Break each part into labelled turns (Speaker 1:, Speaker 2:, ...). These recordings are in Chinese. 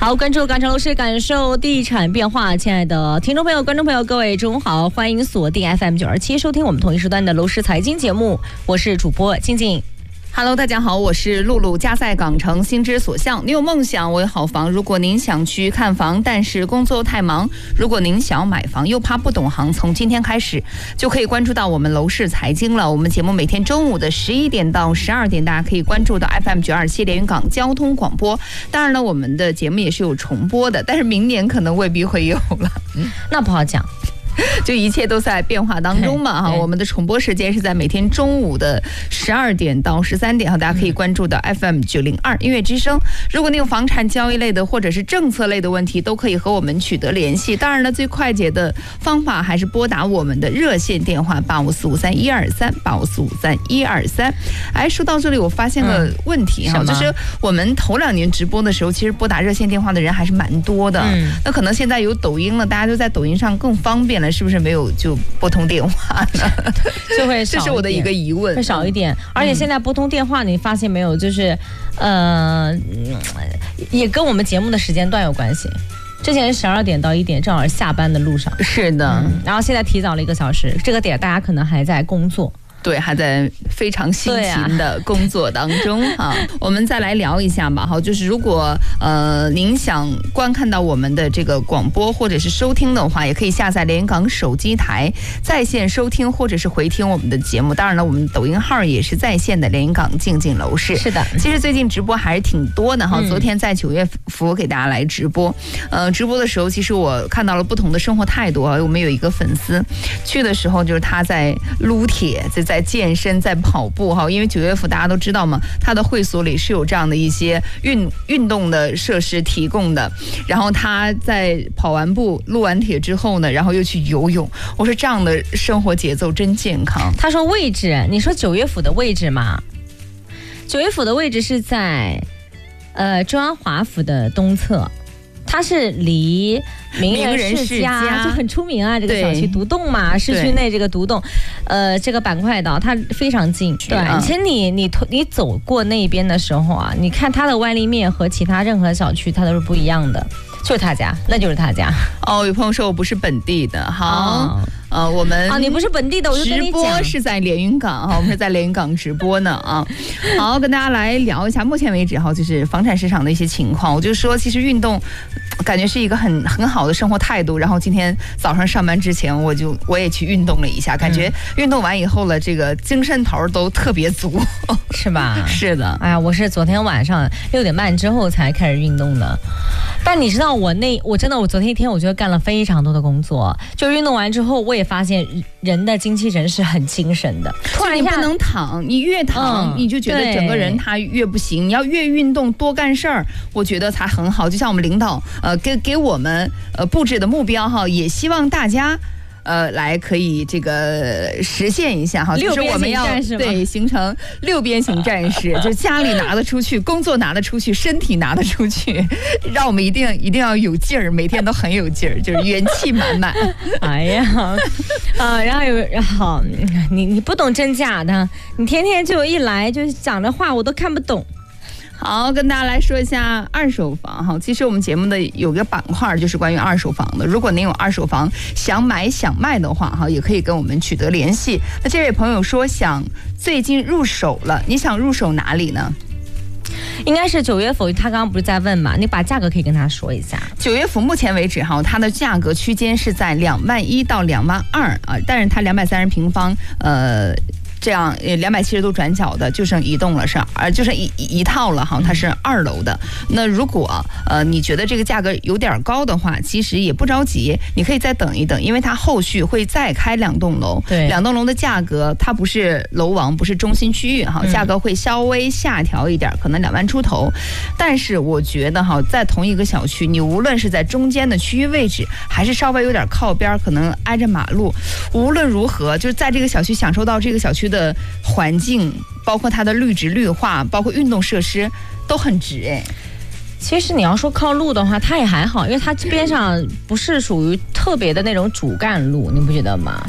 Speaker 1: 好，关注港城楼市，感受地产变化。亲爱的听众朋友、观众朋友，各位中午好，欢迎锁定 FM927，收听我们同一时段的楼市财经节目，我是主播静静。
Speaker 2: Hello， 大家好，我是露露。家在港城，心之所向。你有梦想，我有好房。如果您想去看房，但是工作太忙；如果您想买房，又怕不懂行，从今天开始就可以关注到我们楼市财经了。我们节目每天中午的11点到12点，大家可以关注到 FM927连云港交通广播。当然了，我们的节目也是有重播的，但是明年可能未必会有了。
Speaker 1: 那不好讲。
Speaker 2: 就一切都在变化当中嘛哈，我们的重播时间是在每天中午的12点到13点哈，大家可以关注到 FM902音乐之声。如果你有房产交易类的或者是政策类的问题，都可以和我们取得联系。当然了，最快捷的方法还是拨打我们的热线电话8545312385453123。哎，说到这里，我发现了问题哈，就是我们头2年直播的时候，其实拨打热线电话的人还是蛮多的。那可能现在有抖音了，大家都在抖音上更方便。是不是没有就拨通电话呢？
Speaker 1: 就会少，
Speaker 2: 这是我的一个疑问，
Speaker 1: 会少一点。而且现在拨通电话，你发现没有，就是也跟我们节目的时间段有关系。之前12点到1点，正好是下班的路上。
Speaker 2: 是的，
Speaker 1: 然后现在提早了1个小时，这个点大家可能还在工作。
Speaker 2: 对，还在非常辛勤的工作当中啊。我们再来聊一下吧，好，就是如果您想观看到我们的这个广播或者是收听的话，也可以下载连云港手机台在线收听或者是回听我们的节目。当然了，我们抖音号也是在线的连云港静静楼市。
Speaker 1: 是的，
Speaker 2: 其实最近直播还是挺多的哈。昨天在9月福给大家来直播，直播的时候，其实我看到了不同的生活态度啊。我们有一个粉丝去的时候，就是他在撸铁，在健身，在跑步哈，因为9月福大家都知道嘛，他的会所里是有这样的一些运动的设施提供的。然后他在跑完步、撸完铁之后呢，然后又去游泳。我说这样的生活节奏真健康。
Speaker 1: 他说位置，你说9月府的位置嘛？9月府的位置是在中央华府的东侧。它是离名人世家就很出名啊，这个小区独栋嘛，市区内这个独栋，这个板块岛它非常近。对，其实你走过那边的时候啊，你看它的外立面和其他任何小区它都是不一样的，就是他家，那就是他家。
Speaker 2: 哦，有朋友说我不是本地的，好。我们
Speaker 1: 你不是本地的，我就跟你讲，
Speaker 2: 直播是在连云港哈，我们是在连云港直播呢啊。好，跟大家来聊一下目前为止哈，就是房产市场的一些情况。我就说，其实运动感觉是一个很好的生活态度。然后今天早上上班之前，我也去运动了一下，感觉运动完以后了，这个精神头都特别足，
Speaker 1: 是吧？
Speaker 2: 是的。
Speaker 1: 哎呀，我是昨天晚上6点半之后才开始运动的。但你知道我昨天一天我觉得干了非常多的工作，就运动完之后我也发现人的精气神是很精神的。
Speaker 2: 突然你不能躺，你越躺你就觉得整个人他越不行。你要越运动多干事儿，我觉得才很好。就像我们领导给我们布置的目标哈，也希望大家来可以这个实现一下哈，就是我们要对形成6边形战士，就家里拿得出去，工作拿得出去，身体拿得出去，让我们一定要有劲儿，每天都很有劲儿，就是元气满满。
Speaker 1: 哎呀，然后你不懂真假的，你天天就一来就讲的话我都看不懂。
Speaker 2: 好，跟大家来说一下二手房哈。其实我们节目的有个板块就是关于二手房的。如果您有二手房想买想卖的话哈，也可以跟我们取得联系。那这位朋友说最近入手了，你想入手哪里呢？
Speaker 1: 应该是9月府，他刚刚不是在问嘛？你把价格可以跟他说一下。
Speaker 2: 9月府目前为止哈，它的价格区间是在21000到22000啊，但是它230平方这样270度转角的就剩一栋了，就剩一套了哈，它是2楼的。那如果你觉得这个价格有点高的话，其实也不着急，你可以再等一等，因为它后续会再开2栋楼。
Speaker 1: 对
Speaker 2: ，2栋楼的价格它不是楼王，不是中心区域哈，价格会稍微下调一点，可能2万出头。但是我觉得哈，在同一个小区，你无论是在中间的区域位置，还是稍微有点靠边，可能挨着马路，无论如何，就是在这个小区享受到这个小区的环境，包括它的绿植绿化，包括运动设施都很值哎。
Speaker 1: 其实你要说靠路的话，它也还好，因为它边上不是属于特别的那种主干路，你不觉得吗？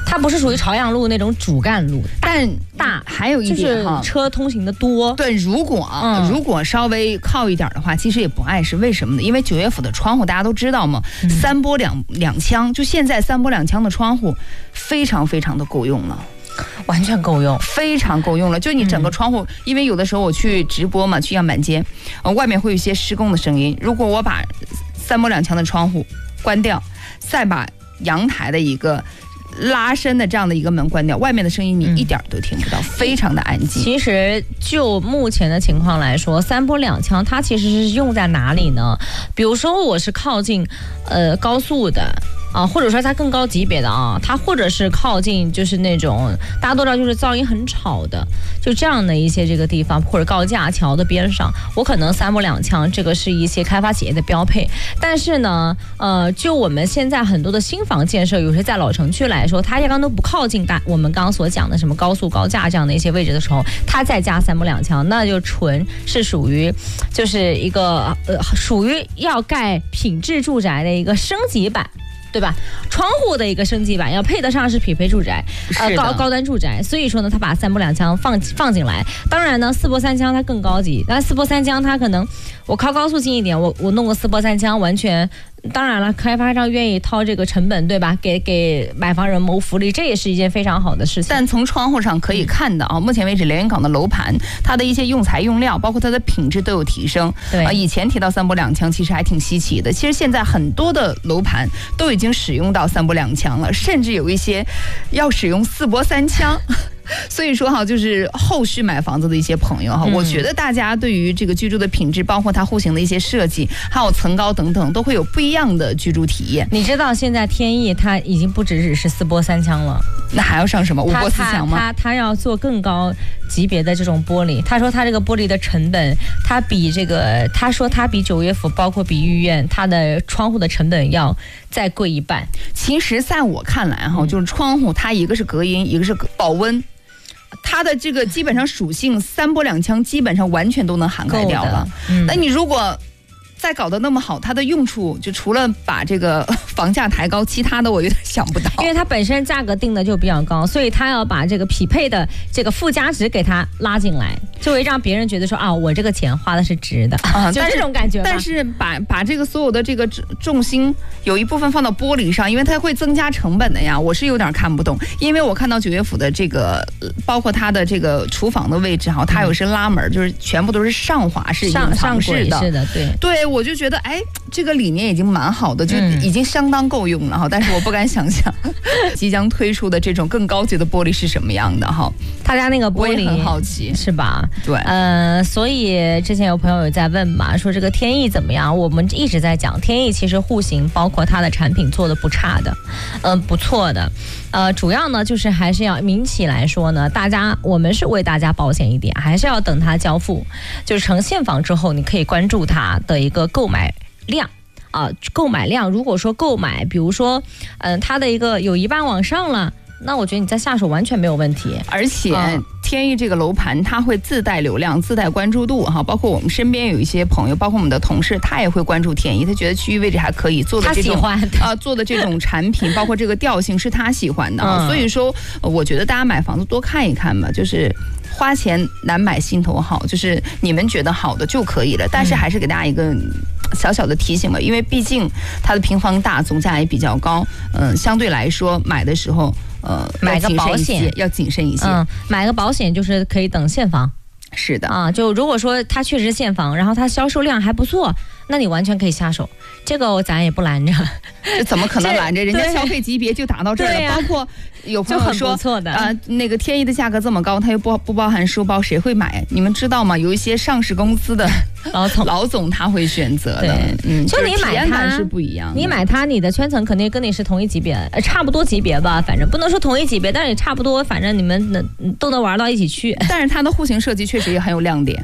Speaker 1: 它不是属于朝阳路那种主干路，
Speaker 2: 但
Speaker 1: 大
Speaker 2: 还有一点
Speaker 1: 就是车通行的多。
Speaker 2: 对，如果稍微靠一点的话，其实也不碍事。为什么呢？因为九岳府的窗户大家都知道嘛，三波两腔，就现在三波两腔的窗户非常非常的够用了。
Speaker 1: 完全够用，
Speaker 2: 非常够用了。就你整个窗户，因为有的时候我去直播嘛，去样板间，外面会有一些施工的声音。如果我把三波两腔的窗户关掉，再把阳台的一个拉伸的这样的一个门关掉，外面的声音你一点都听不到，非常的安静。
Speaker 1: 其实就目前的情况来说，三波两腔它其实是用在哪里呢？比如说我是靠近高速的。或者说它更高级别的它或者是靠近就是那种大家都知道就是噪音很吵的，就这样的一些这个地方，或者高架桥的边上，我可能三波两腔，这个是一些开发企业的标配。但是呢，就我们现在很多的新房建设，有些在老城区来说，它压根都不靠近我们刚刚所讲的什么高速高架这样的一些位置的时候，它再加三波两腔，那就纯是属于就是一个属于要盖品质住宅的一个升级版。对吧？窗户的一个升级版要配得上是匹配住宅，高端住宅。所以说呢，他把三波两腔放进来。当然呢，四波三腔它更高级，但四波三腔它可能我靠高速近一点，我弄个四波三腔完全。当然了，开发商愿意掏这个成本，对吧？给买房人谋福利，这也是一件非常好的事情。
Speaker 2: 但从窗户上可以看到目前为止连云港的楼盘，它的一些用材用料，包括它的品质都有提升。
Speaker 1: 对
Speaker 2: 以前提到三波两腔，其实还挺稀奇的。其实现在很多的楼盘都已经使用到三波两腔了，甚至有一些要使用四波三腔。所以说就是后续买房子的一些朋友我觉得大家对于这个居住的品质，包括它户型的一些设计，还有层高等等，都会有不一样的居住体验。
Speaker 1: 你知道现在天翼它已经不只是四波三腔了，
Speaker 2: 那还要上什么五波四腔吗？
Speaker 1: 它要做更高级别的这种玻璃。他说他这个玻璃的成本，他说他比九岳府，包括比御苑，它的窗户的成本要再贵一半。
Speaker 2: 其实在我看来就是窗户它一个是隔音，一个是保温。它的这个基本上属性三波两腔基本上完全都能涵盖掉了。那你如果再搞得那么好，它的用处就除了把这个房价抬高，其他的我有点想不到。
Speaker 1: 因为它本身价格定的就比较高，所以它要把这个匹配的这个附加值给它拉进来，就会让别人觉得说我这个钱花的是值的就这种感觉。
Speaker 2: 但是把这个所有的这个重心有一部分放到玻璃上，因为它会增加成本的呀，我是有点看不懂。因为我看到九岳府的这个，包括它的这个厨房的位置它有是拉门，就是全部都是上滑式、隐藏式的。
Speaker 1: 是的，
Speaker 2: 对，我就觉得这个理念已经蛮好的，就已经相当够用了但是我不敢想象即将推出的这种更高级的玻璃是什么样的
Speaker 1: 他家那个玻璃
Speaker 2: 我也很好奇，
Speaker 1: 是吧？
Speaker 2: 对，
Speaker 1: 所以之前有朋友有在问嘛，说这个天翼怎么样？我们一直在讲天翼，其实户型包括它的产品做的不差的，不错的。主要呢就是还是要民企来说呢，我们是为大家保险一点，还是要等它交付，就是成现房之后，你可以关注它的一个购买量。购买量，如果说购买，比如说，它的一个有一半往上了，那我觉得你再下手完全没有问题。
Speaker 2: 而且天翼这个楼盘，它会自带流量、自带关注度包括我们身边有一些朋友，包括我们的同事，他也会关注天翼，他觉得区域位置还可以，做的这种做的这种产品，包括这个调性是他喜欢的所以说，我觉得大家买房子多看一看吧，就是花钱难买心头好，就是你们觉得好的就可以了。但是还是给大家一个小小的提醒吧，因为毕竟它的平方大，总价也比较高，相对来说买的时候，
Speaker 1: 买个保险
Speaker 2: 要谨慎一些。
Speaker 1: 买个保险就是可以等现房。
Speaker 2: 是的
Speaker 1: 就如果说它确实现房，然后它销售量还不错，那你完全可以下手，这个咱也不拦着。
Speaker 2: 这怎么可能拦着？人家消费级别就达到这儿了，包括有朋友说那个天翼的价格这么高，它又不包含书包，谁会买？你们知道吗？有一些上市公司的老总他会选择的。
Speaker 1: 就你买它
Speaker 2: 是不一样的。
Speaker 1: 你买它，你的圈层肯定跟你是同一级别，差不多级别吧，反正不能说同一级别，但是也差不多，反正你们都能玩到一起去。
Speaker 2: 但是它的户型设计确实也很有亮点。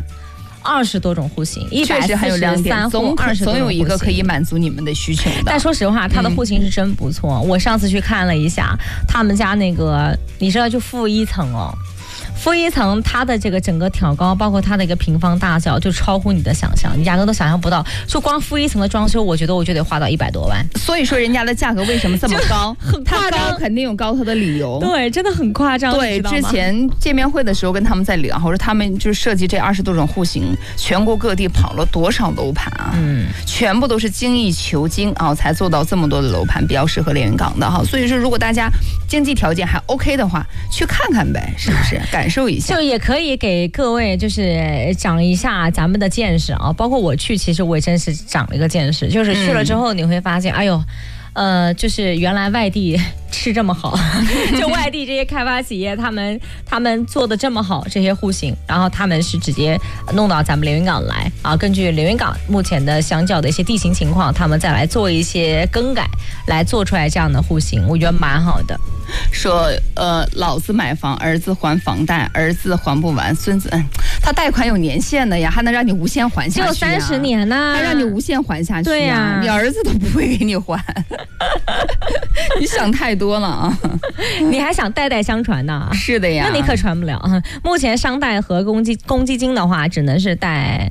Speaker 1: 20多种户型，
Speaker 2: 确实很有亮点，总有一个可以满足你们的需求的。
Speaker 1: 但说实话，它的户型是真不错。我上次去看了一下，他们家那个，你知道就负1层负一层它的这个整个挑高，包括它的一个平方大小，就超乎你的想象，你压根都想象不到。就光负一层的装修，我觉得我就得花到100多万。
Speaker 2: 所以说人家的价格为什么这么高？
Speaker 1: 很夸张，
Speaker 2: 它高肯定有高它的理由。
Speaker 1: 对，真的很夸张。
Speaker 2: 对，之前见面会的时候跟他们在聊，我说他们就是设计这20多种户型，全国各地跑了多少楼盘啊？全部都是精益求精啊，才做到这么多的楼盘，比较适合连云港的哈。所以说，如果大家经济条件还 OK 的话，去看看呗，是不是？感受一下，
Speaker 1: 就也可以给各位就是长一下咱们的见识啊。包括我去，其实我也真是长了一个见识，就是去了之后你会发现，哎呦。就是原来外地吃这么好，就外地这些开发企业，他们做的这么好，这些户型，然后他们是直接弄到咱们连云港来啊，根据连云港目前的相较的一些地形情况，他们再来做一些更改，来做出来这样的户型，我觉得蛮好的。
Speaker 2: 说老子买房，儿子还房贷，儿子还不完，孙子他贷款有年限的呀，还能让你无限还下去、啊？
Speaker 1: 就30年呢，
Speaker 2: 还让你无限还下去、啊？
Speaker 1: 对呀、
Speaker 2: 你儿子都不会给你还，你想太多了啊！
Speaker 1: 你还想代代相传呢？
Speaker 2: 是的呀，
Speaker 1: 那你可传不了。目前商贷和公积金的话，只能是贷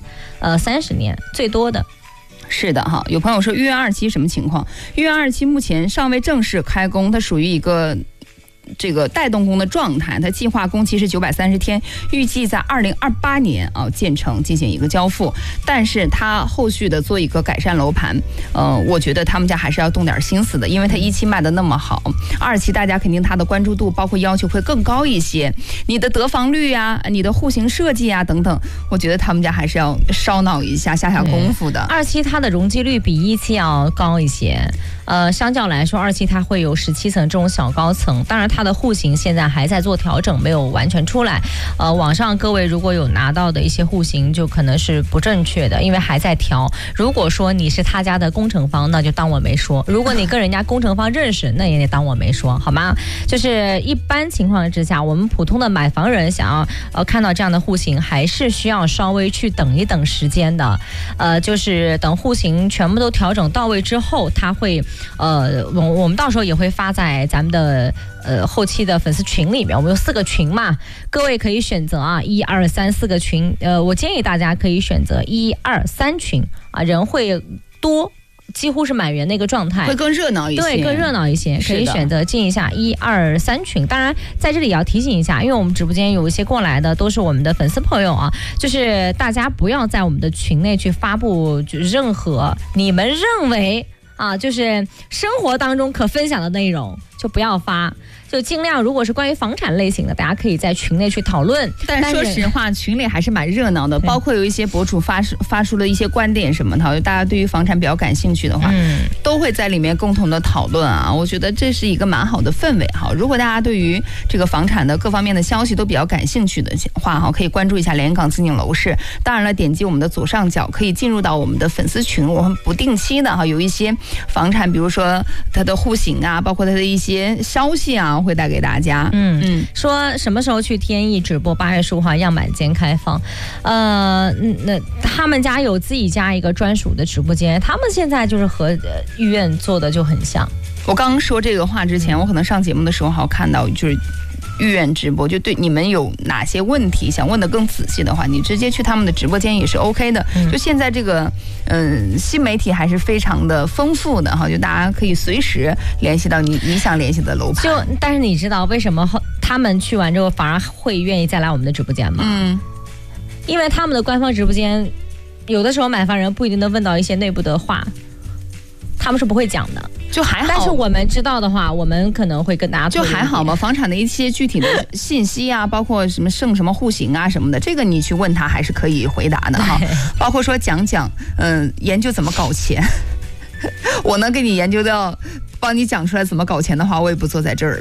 Speaker 1: 30年最多的。
Speaker 2: 是的哈，有朋友说豫园2期什么情况？豫园2期目前尚未正式开工，它属于一个这个带动工的状态，它计划工期是930天，预计在2028年建成进行一个交付。但是它后续的做一个改善楼盘，我觉得他们家还是要动点心思的，因为它1期卖的那么好，2期大家肯定它的关注度包括要求会更高一些，你的得房率啊，你的户型设计啊等等，我觉得他们家还是要烧脑一下，下功夫的。
Speaker 1: 2期它的容积率比1期要高一些，相较来说2期它会有17层这种小高层，当然它的户型现在还在做调整，没有完全出来。网上各位如果有拿到的一些户型，就可能是不正确的，因为还在调。如果说你是他家的工程方，那就当我没说；如果你跟人家工程方认识，那也得当我没说，好吗？就是一般情况之下，我们普通的买房人想要看到这样的户型，还是需要稍微去等一等时间的。就是等户型全部都调整到位之后，它会我们到时候也会发在咱们的后期的粉丝群里面，我们有4个群嘛，各位可以选择啊1、2、3、4个群，我建议大家可以选择1、2、3群啊，人会多。几乎是满员的一个状态，
Speaker 2: 会更热闹一些。
Speaker 1: 对，更热闹一些，可以选择进一下1、2、3群。当然，在这里也要提醒一下，因为我们直播间有一些过来的都是我们的粉丝朋友啊，就是大家不要在我们的群内去发布任何你们认为就是生活当中可分享的内容，就不要发。就尽量，如果是关于房产类型的，大家可以在群内去讨论。
Speaker 2: 但说实话，群里还是蛮热闹的，包括有一些博主发出了一些观点什么的，大家对于房产比较感兴趣的话，都会在里面共同的讨论啊。我觉得这是一个蛮好的氛围哈。如果大家对于这个房产的各方面的消息都比较感兴趣的话哈，可以关注一下连云港自景楼市。当然了，点击我们的左上角可以进入到我们的粉丝群，我们不定期的有一些房产，比如说它的户型啊，包括它的一些消息啊，会带给大家。
Speaker 1: 说什么时候去天意直播？8月15号样板间开放。那他们家有自己家一个专属的直播间，他们现在就是和医院做的就很像。
Speaker 2: 我刚说这个话之前，我可能上节目的时候看到就是豫园直播，就对你们有哪些问题想问的更仔细的话，你直接去他们的直播间也是 OK 的。就现在这个新媒体还是非常的丰富的哈，就大家可以随时联系到你想联系的楼盘。
Speaker 1: 但是你知道为什么他们去完之后反而会愿意再来我们的直播间吗？因为他们的官方直播间有的时候买房人不一定能问到一些内部的话，他们是不会讲的。
Speaker 2: 就还好，
Speaker 1: 但是我们知道的话，我们可能会跟大家
Speaker 2: 就还好嘛。房产的一些具体的信息啊，包括什么剩什么户型啊什么的，这个你去问他还是可以回答的哈。包括说讲研究怎么搞钱，我能给你研究到帮你讲出来怎么搞钱的话，我也不坐在这儿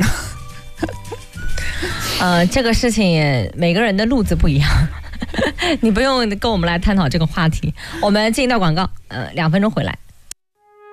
Speaker 2: 了。
Speaker 1: 这个事情每个人的路子不一样。你不用跟我们来探讨这个话题，我们进一段广告，2分钟回来。